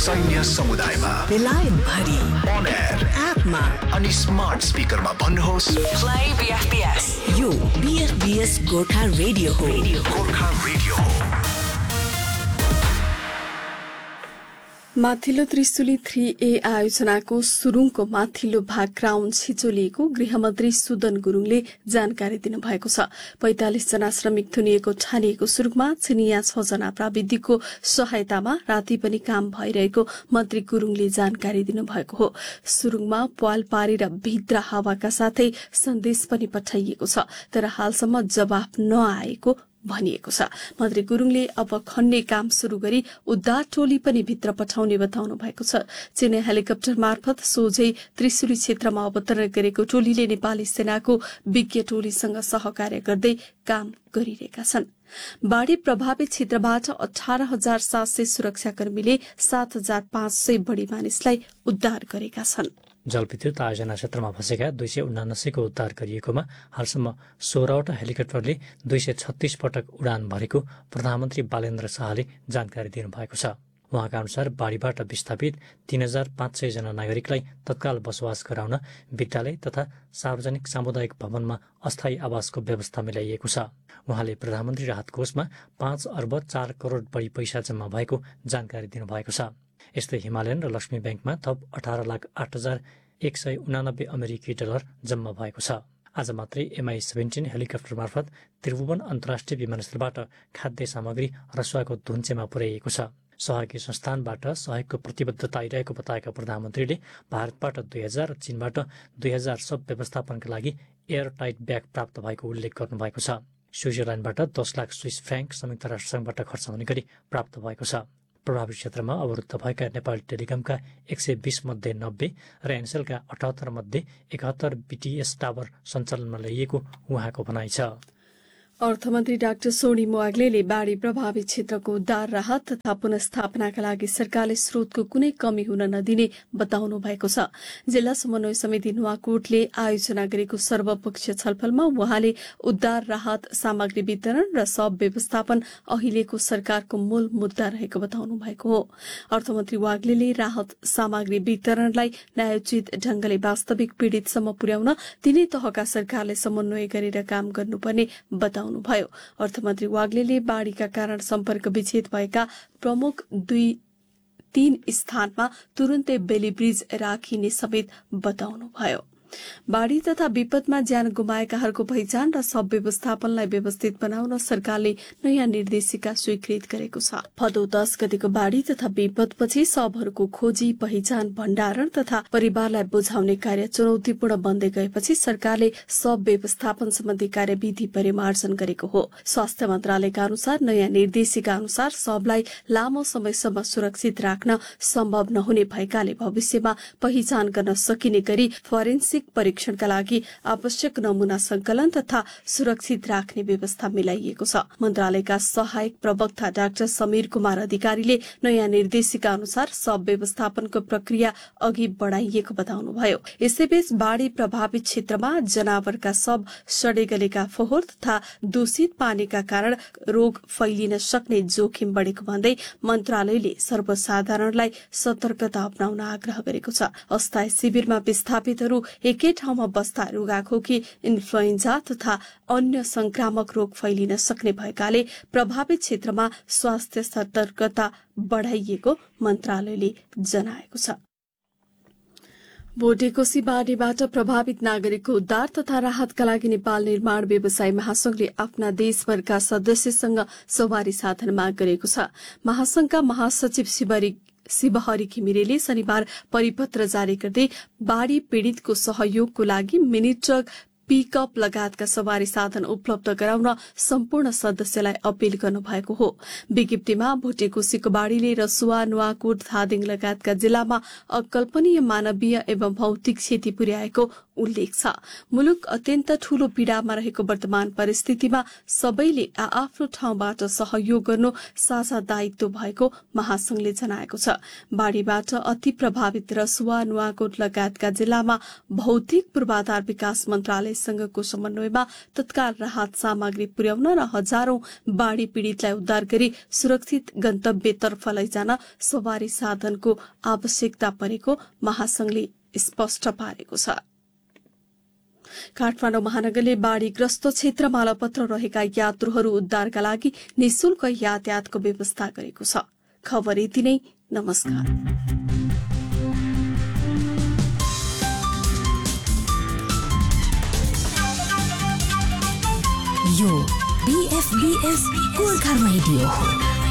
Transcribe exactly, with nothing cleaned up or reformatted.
सैन्य समुदायमा बेलायत भरि अन एयर एपमा अनि स्मार्ट स्पिकरमा भन्नुहोस् प्ले बीएफपीएस। यो बीएफपीएस गोर्खा रेडियो हो। गोर्खा रेडियो हो। माथिल्लो त्रिशुली थ्री ए आयोजनाको सुरुङको माथिल्लो भाग ग्राउण्ड छिचोलिएको गृहमन्त्री सुदन गुरुङले जानकारी दिनुभएको छ। पैंतालिस जना श्रमिक थुनिएको ठानिएको सुरुङमा चिनिया छ जना प्राविधिकको सहायतामा राति पनि काम भइरहेको मन्त्री गुरुङले जानकारी दिनुभएको हो। सुरुङमा प्वाल पारी र भित्र हावाका साथै सन्देश पनि पठाइएको छ, तर हालसम्म जवाफ नआएको भनिएको छ। मन्त्री गुरुङले अब खन्ने काम शुरू गरी उद्धार टोली पनि भित्र पठाउने बताउनु भएको छ। चीन हेलिकप्टर मार्फत सोझै त्रिशुली क्षेत्रमा अवतरण गरेको टोलीले नेपाली सेनाको विज्ञ टोलीसँग सहकार्य गर्दै काम गरिरहेका छन्। बाढ़ी प्रभावित क्षेत्रबाट अठारह हजार सात सय सुरक्षाकर्मीले सात हजार पाँच सय बढ़ी मानिसलाई उद्धार गरेका छन्। जलविद्युत आयोजना क्षेत्रमा फँसेका दुई सय उनासीको उद्धार गरिएकोमा हालसम्म सोह्रवटा हेलिकप्टरले दुई सय छत्तीस पटक उडान भरेको प्रधानमन्त्री बालेन्द्र शाहले जानकारी दिनुभएको छ। उहाँका अनुसार बाढीबाट विस्थापित तीन हजार पाँच सय जना नागरिकलाई तत्काल बसोबास गराउन विद्यालय तथा सार्वजनिक सामुदायिक भवनमा अस्थायी आवासको व्यवस्था मिलाइएको छ। उहाँले प्रधानमन्त्री राहत कोषमा पाँच अर्ब चार करोड़ बढी पैसा जम्मा भएको जानकारी दिनुभएको छ। यस्तै हिमालयन र लक्ष्मी ब्याङ्कमा थप अठार लाख आठ हजार एक सय उनानब्बे अमेरिकी डलर जम्मा भएको छ। आज मात्रै एमआई सेभेन्टिन हेलिकप्टर मार्फत त्रिभुवन अन्तर्राष्ट्रिय विमानस्थलबाट खाद्य सामग्री रसुवाको धुन्चेमा पुर्याइएको छ। सहयोगी संस्थानबाट सहयोगको प्रतिबद्धता आइरहेको बताएका प्रधानमन्त्रीले भारतबाट दुई हजार र चीनबाट दुई हजार सब व्यवस्थापनका लागि एयर टाइट ब्याग प्राप्त भएको उल्लेख गर्नुभएको छ। स्विजरल्याण्डबाट दस लाख स्विस फ्र्याङ्क संयुक्त राष्ट्रसङ्घबाट खर्च हुने गरी प्राप्त भएको छ। प्रभावित क्षेत्रमा अवरुद्ध भएका नेपाल टेलिकमका एक सय बीस मध्ये नब्बे र एनसेलका अठहत्तर मध्ये एकहत्तर बीटीएस टावर सञ्चालनमा ल्याइएको उहाँको भनाइ छ। अर्थमन्त्री डाक्टर सोनी मोवाग्लेले बाढ़ी प्रभावित क्षेत्रको उद्धार राहत तथा पुनस्थापनाका लागि सरकारले स्रोतको कुनै कमी हुन नदिने बताउनु भएको छ। जिल्ला समन्वय समिति नुवाकोटले आयोजना गरेको सर्वपक्षीय छलफलमा उहाँले उद्धार राहत सामग्री वितरण र सब व्यवस्थापन अहिलेको सरकारको मूल मुद्दा रहेको बताउनु भएको हो। अर्थमन्त्री वाग्लेले राहत सामग्री वितरणलाई न्यायोचित ढंगले वास्तविक पीड़ितसम्म पुर्याउन तिनै तहका सरकारले समन्वय गरेर काम गर्नुपर्ने बताउनु भयो। अर्थमन्त्री वाग्लेले बाढ़ीका कारण सम्पर्क विच्छेद भएका प्रमुख दुई तीन स्थानमा तुरुन्तै बेली ब्रिज राखिने समेत बताउनुभयो। बाढ़ी तथा विपदमा ज्यान गुमाएकाहरूको पहिचान र सब व्यवस्थापनलाई व्यवस्थित बनाउन सरकारले नयाँ निर्देशिका स्वीकृत गरेको छ। भदौ दस गतिको बाढ़ी तथा विपदपछि शवहरूको खोजी, पहिचान, भण्डारण तथा परिवारलाई बुझाउने कार्य चुनौतीपूर्ण बन्दै गएपछि सरकारले सब व्यवस्थापन सम्बन्धी कार्यविधि परिमार्जन गरेको हो। स्वास्थ्य मन्त्रालयका अनुसार नयाँ निर्देशिका अनुसार शवलाई लामो समयसम्म सुरक्षित राख्न सम्भव नहुने भएकाले भविष्यमा पहिचान गर्न सकिने गरी फोरेन्सिक परीक्षणका लागि आवश्यक नमूना संकलन तथा सुरक्षित राख्ने व्यवस्था मिलाइएको छ। मन्त्रालयका सहायक प्रवक्ता डाक्टर समीर कुमार अधिकारीले नयाँ निर्देशिका अनुसार सब व्यवस्थापनको प्रक्रिया अघि बढ़ाइएको बताउनुभयो। यसैबीच बाढ़ी प्रभावित क्षेत्रमा जनावरका सब, सडे गलेका फोहोर तथा दूषित पानीका कारण रोग फैलिन सक्ने जोखिम बढ़ेको भन्दै मन्त्रालयले सर्वसाधारणलाई सतर्कता अपनाउन आग्रह गरेको छ। अस्थायी शिविरमा विस्थापितहरू एकै ठाउँमा बस्दा रुगाखोकी, इन्फ्लुएन्जा तथा अन्य संक्रामक रोग फैलिन सक्ने भएकाले प्रभावित क्षेत्रमा स्वास्थ्य सतर्कता बढ़ाइएको मन्त्रालयले जनाएको छ। भोटेकोशी बाढ़ीबाट प्रभावित नागरिकको उद्धार तथा राहतका लागि नेपाल निर्माण व्यवसाय महासंघले आफ्ना देशभरका सदस्यसँग सवारी साधन माग गरेको छ। महासंघका महासचिव शिवरी शिवहरी घिमिरेले शनिबार परिपत्र जारी गर्दै बाढ़ी पीड़ितको सहयोगको लागि मिनी ट्रक, पिकअप लगायतका सवारी साधन उपलब्ध गराउन सम्पूर्ण सदस्यलाई अपील गर्नुभएको हो। विज्ञप्तिमा भोटेकोशीको बाढ़ीले रसुवा, नुवाकोट, धादिङ लगायतका जिल्लामा अकल्पनीय मानवीय एवं भौतिक क्षति पुर्याएको उल्लेख छ। मुलुक अत्यन्त ठूलो पीड़ामा रहेको वर्तमान परिस्थितिमा सबैले आआफ्नो ठाउँबाट सहयोग गर्नु साझा दायित्व भएको महासंघले जनाएको छ। बाढ़ीबाट अति प्रभावित रसुवा, नुवाकोट लगायतका जिल्लामा भौतिक पूर्वाधार विकास मन्त्रालयसँगको समन्वयमा तत्काल राहत सामग्री पुर्याउन र हजारौं बाढ़ी पीड़ितलाई उद्धार गरी सुरक्षित गन्तव्यतर्फ लैजान सवारी साधनको आवश्यकता परेको महासंघले स्पष्ट पारेको छ। काठमाडौँ महानगरले बाढ़ीग्रस्त क्षेत्रमा अलपत्र रहेका यात्रुहरू उद्धारका लागि निशुल्क यातायातको व्यवस्था गरेको छ। खबर यति नै। नमस्कार। यो बीएफबीएस गोर्खा रेडियो हो।